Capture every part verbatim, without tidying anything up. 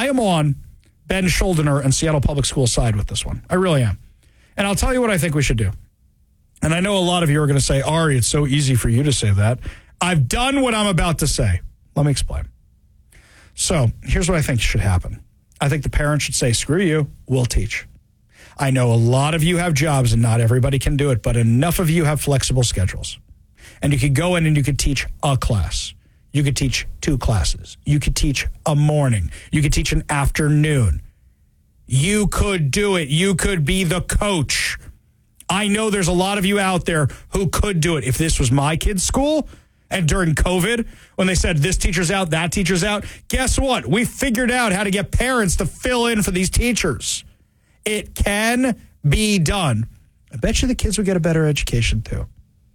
I am on Ben Schuldiner and Seattle Public Schools side with this one. I really am. And I'll tell you what I think we should do. And I know a lot of you are going to say, Ari, it's so easy for you to say that. I've done what I'm about to say. Let me explain. So here's what I think should happen. I think the parents should say, screw you, we'll teach. I know a lot of you have jobs and not everybody can do it, but enough of you have flexible schedules. And you could go in and you could teach a class. You could teach two classes. You could teach a morning. You could teach an afternoon. You could do it. You could be the coach. I know there's a lot of you out there who could do it. If this was my kid's school and during COVID, when they said this teacher's out, that teacher's out, guess what? We figured out how to get parents to fill in for these teachers. It can be done. I bet you the kids will get a better education too.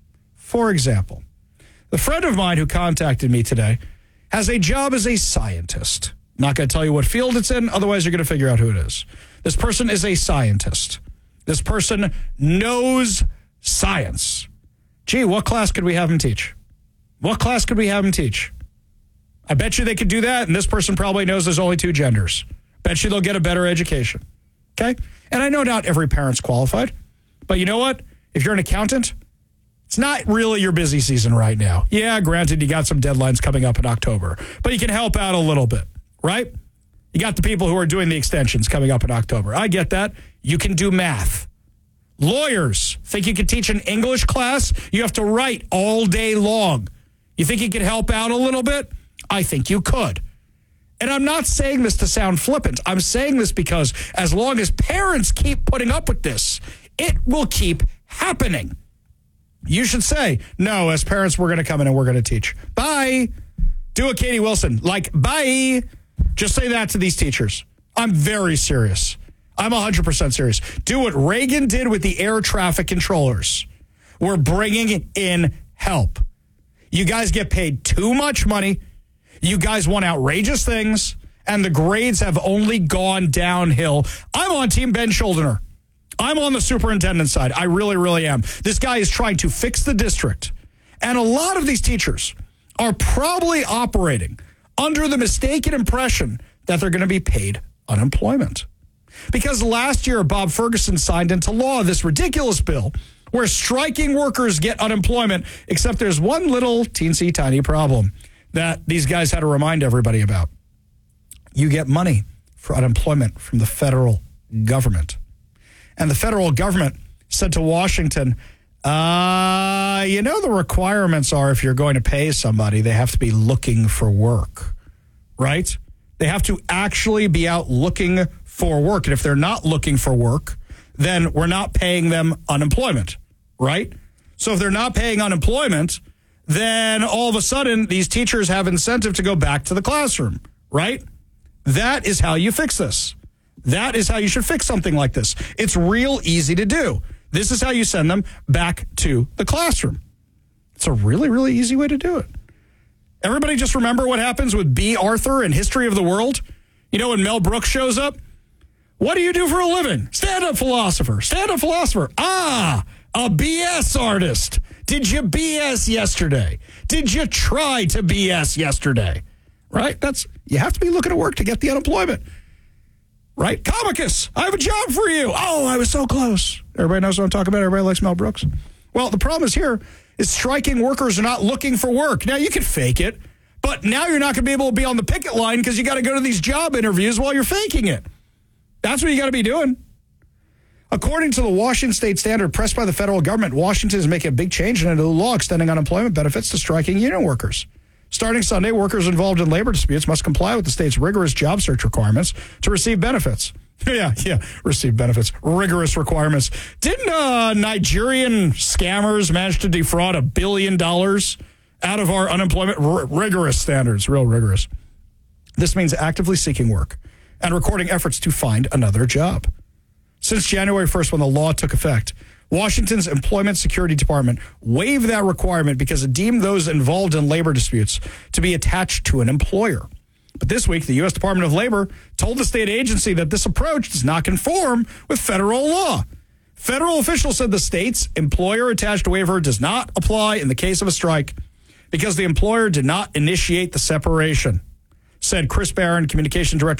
For example, the friend of mine who contacted me today has a job as a scientist. Not going to tell you what field it's in, otherwise you're going to figure out who it is. This person is a scientist. This person knows science. Gee, what class could we have him teach? What class could we have him teach? I bet you they could do that, and this person probably knows there's only two genders. Bet you they'll get a better education. Okay? And I know not every parent's qualified, but you know what? If you're an accountant, it's not really your busy season right now. Yeah, granted, you got some deadlines coming up in October, but you can help out a little bit, right? You got the people who are doing the extensions coming up in October. I get that. You can do math. Lawyers, think you could teach an English class? You have to write all day long. You think you could help out a little bit? I think you could. And I'm not saying this to sound flippant. I'm saying this because as long as parents keep putting up with this, it will keep happening. You should say, no, as parents, we're going to come in and we're going to teach. Bye. Do a Katie Wilson. Like, bye. Just say that to these teachers. I'm very serious. I'm one hundred percent serious. Do what Reagan did with the air traffic controllers. We're bringing in help. You guys get paid too much money. You guys want outrageous things, and the grades have only gone downhill. I'm on Team Ben Schuldiner. I'm on the superintendent side. I really, really am. This guy is trying to fix the district. And a lot of these teachers are probably operating under the mistaken impression that they're going to be paid unemployment. Because last year, Bob Ferguson signed into law this ridiculous bill where striking workers get unemployment, except there's one little teensy tiny problem that these guys had to remind everybody about. You get money for unemployment from the federal government. And the federal government said to Washington, uh, you know, the requirements are if you're going to pay somebody, they have to be looking for work, right? They have to actually be out looking for work. And if they're not looking for work, then we're not paying them unemployment, right? So if they're not paying unemployment, then all of a sudden these teachers have incentive to go back to the classroom, right? That is how you fix this. That is how you should fix something like this. It's real easy to do. This is how you send them back to the classroom. It's a really, really easy way to do it. Everybody just remember what happens with B. Arthur in History of the World? You know, when Mel Brooks shows up? What do you do for a living? Stand-up philosopher. Stand-up philosopher. Ah, a B S artist. Did you B S yesterday? Did you try to B S yesterday? Right? That's, you have to be looking at work to get the unemployment. Right? Comicus, I have a job for you. Oh, I was so close. Everybody knows what I'm talking about. Everybody likes Mel Brooks. Well, the problem is here is striking workers are not looking for work. Now, you can fake it, but now you're not going to be able to be on the picket line because you got to go to these job interviews while you're faking it. That's what you got to be doing. According to the Washington State Standard pressed by the federal government, Washington is making a big change in a new law extending unemployment benefits to striking union workers. Starting Sunday, workers involved in labor disputes must comply with the state's rigorous job search requirements to receive benefits. Yeah, yeah, receive benefits. Rigorous requirements. Didn't uh, Nigerian scammers manage to defraud a billion dollars out of our unemployment? R- rigorous standards, real rigorous. This means actively seeking work and recording efforts to find another job. Since January first, when the law took effect, Washington's Employment Security Department waived that requirement because it deemed those involved in labor disputes to be attached to an employer. But this week, the U S Department of Labor told the state agency that this approach does not conform with federal law. Federal officials said the state's employer-attached waiver does not apply in the case of a strike because the employer did not initiate the separation, said Chris Barron, communication director